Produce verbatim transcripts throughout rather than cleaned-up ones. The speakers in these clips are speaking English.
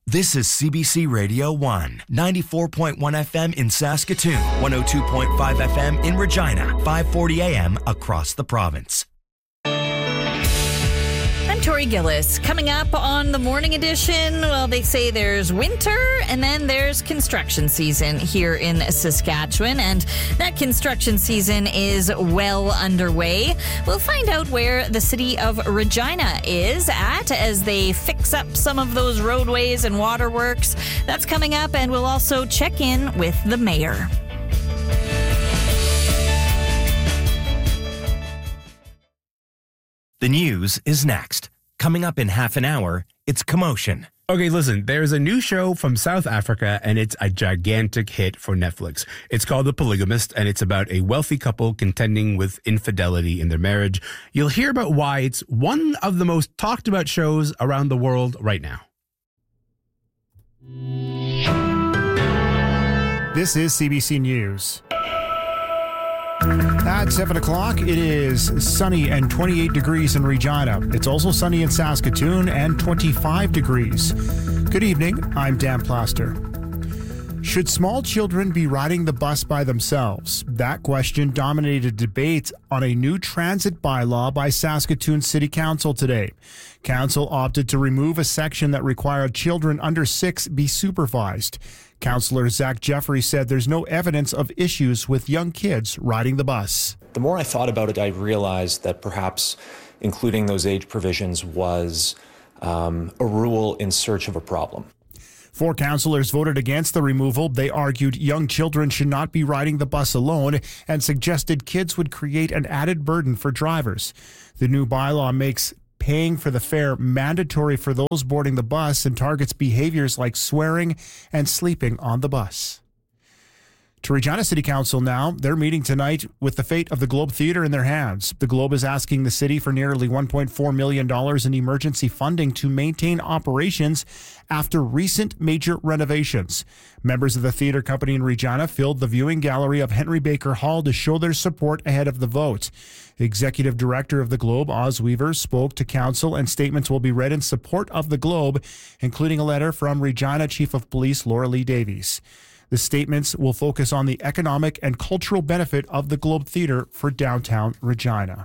This is C B C Radio one, ninety-four point one F M in Saskatoon, one oh two point five F M in Regina, five forty A M across the province. I'm Tori Gillis. Coming up on the morning edition, well, they say there's winter and then there's construction season here in Saskatchewan, and that construction season is well underway. We'll find out where the city of Regina is at as they fix up some of those roadways and waterworks. That's coming up, and we'll also check in with the mayor. The news is next. Coming up in half an hour, it's Commotion. Okay, listen, there's a new show from South Africa, and it's a gigantic hit for Netflix. It's called The Polygamist, and it's about a wealthy couple contending with infidelity in their marriage. You'll hear about why it's one of the most talked about shows around the world right now. This is C B C News. At seven o'clock, it is sunny and twenty-eight degrees in Regina. It's also sunny in Saskatoon and twenty-five degrees. Good evening, I'm Dan Plaster. Should small children be riding the bus by themselves? That question dominated debate on a new transit bylaw by Saskatoon City Council today. Council opted to remove a section that required children under six be supervised. Councillor Zach Jeffrey said there's no evidence of issues with young kids riding the bus. The more I thought about it, I realized that perhaps including those age provisions was um, a rule in search of a problem. Four councillors voted against the removal. They argued young children should not be riding the bus alone and suggested kids would create an added burden for drivers. The new bylaw makes paying for the fare mandatory for those boarding the bus and targets behaviors like swearing and sleeping on the bus. To Regina City Council now, they're meeting tonight with the fate of the Globe Theatre in their hands. The Globe is asking the city for nearly one point four million dollars in emergency funding to maintain operations after recent major renovations. Members of the theatre company in Regina filled the viewing gallery of Henry Baker Hall to show their support ahead of the vote. The executive director of the Globe, Oz Weaver, spoke to council, and statements will be read in support of the Globe, including a letter from Regina Chief of Police Laura Lee Davies. The statements will focus on the economic and cultural benefit of the Globe Theatre for downtown Regina.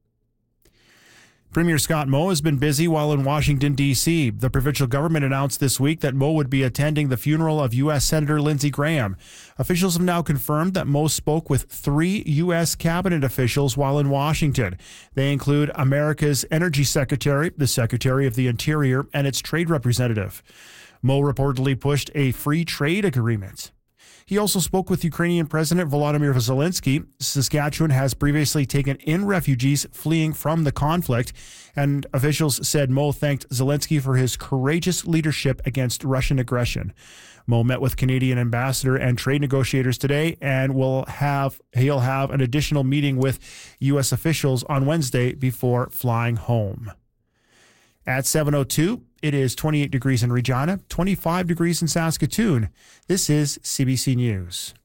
Premier Scott Moe has been busy while in Washington, D C The provincial government announced this week that Moe would be attending the funeral of U S Senator Lindsey Graham. Officials have now confirmed that Moe spoke with three U S cabinet officials while in Washington. They include America's Energy Secretary, the Secretary of the Interior, and its trade representative. Moe reportedly pushed a free trade agreement. He also spoke with Ukrainian President Volodymyr Zelensky. Saskatchewan has previously taken in refugees fleeing from the conflict, and officials said Moe thanked Zelensky for his courageous leadership against Russian aggression. Moe met with Canadian ambassador and trade negotiators today, and will have he'll have an additional meeting with U S officials on Wednesday before flying home. At seven oh two, it is twenty-eight degrees in Regina, twenty-five degrees in Saskatoon. This is C B C News.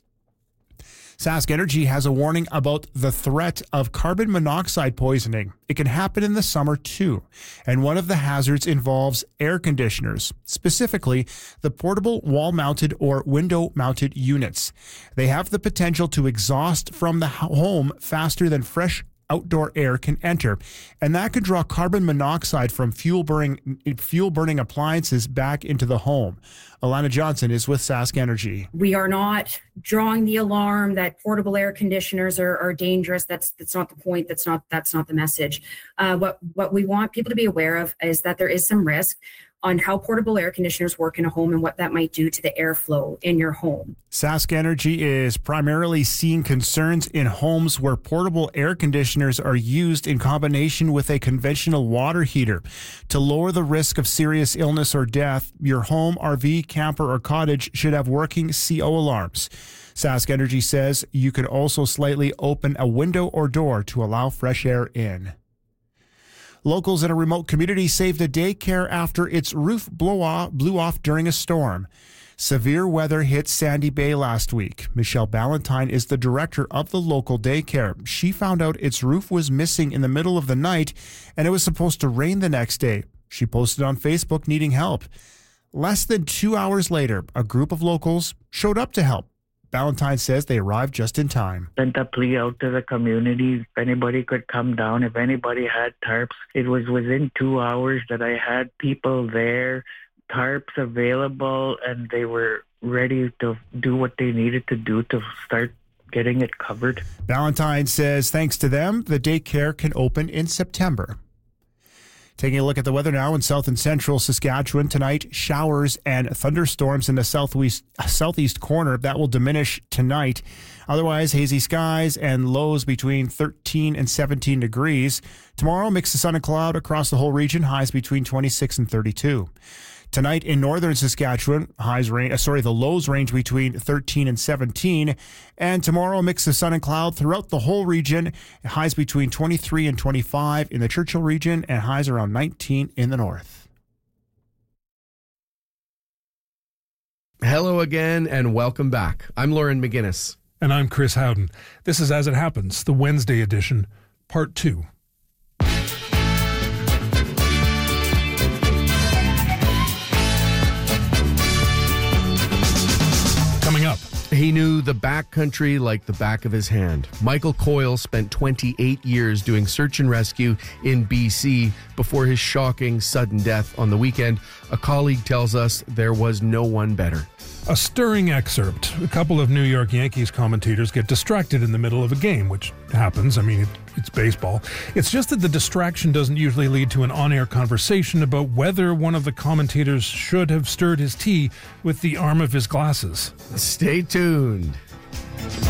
Sask Energy has a warning about the threat of carbon monoxide poisoning. It can happen in the summer too, and one of the hazards involves air conditioners, specifically the portable wall-mounted or window-mounted units. They have the potential to exhaust from the home faster than fresh outdoor air can enter, and that could draw carbon monoxide from fuel burning fuel burning appliances back into the home. Alana Johnson is with Sask Energy. We are not drawing the alarm that portable air conditioners are, are dangerous. That's that's not the point. That's not that's not the message. Uh, what what we want people to be aware of is that there is some risk on how portable air conditioners work in a home and what that might do to the airflow in your home. Sask Energy is primarily seeing concerns in homes where portable air conditioners are used in combination with a conventional water heater. To lower the risk of serious illness or death, your home, R V, camper, or cottage should have working C O alarms. Sask Energy says you can also slightly open a window or door to allow fresh air in. Locals in a remote community saved a daycare after its roof blew off, blew off during a storm. Severe weather hit Sandy Bay last week. Michelle Ballantyne is the director of the local daycare. She found out its roof was missing in the middle of the night, and it was supposed to rain the next day. She posted on Facebook needing help. Less than two hours later, a group of locals showed up to help. Ballantyne says they arrived just in time. Sent a plea out to the community. If anybody could come down, if anybody had tarps, it was within two hours that I had people there, tarps available, and they were ready to do what they needed to do to start getting it covered. Ballantyne says thanks to them, the daycare can open in September. Taking a look at the weather now in south and central Saskatchewan tonight, showers and thunderstorms in the southwest southeast corner. That will diminish tonight. Otherwise, hazy skies and lows between thirteen and seventeen degrees. Tomorrow, mix of sun and cloud across the whole region, highs between twenty-six and thirty-two. Tonight in northern Saskatchewan, highs range, uh, sorry, the lows range between thirteen and seventeen. And tomorrow, a mix of sun and cloud throughout the whole region, highs between twenty-three and twenty-five in the Churchill region, and highs around nineteen in the north. Hello again, and welcome back. I'm Lauren McGinnis. And I'm Chris Howden. This is As It Happens, the Wednesday edition, part two. Coming up. He knew the backcountry like the back of his hand. Michael Coyle spent twenty-eight years doing search and rescue in B C before his shocking sudden death on the weekend. A colleague tells us there was no one better. A stirring excerpt. A couple of New York Yankees commentators get distracted in the middle of a game, which happens. I mean, it, it's baseball. It's just that the distraction doesn't usually lead to an on-air conversation about whether one of the commentators should have stirred his tea with the arm of his glasses. Stay tuned.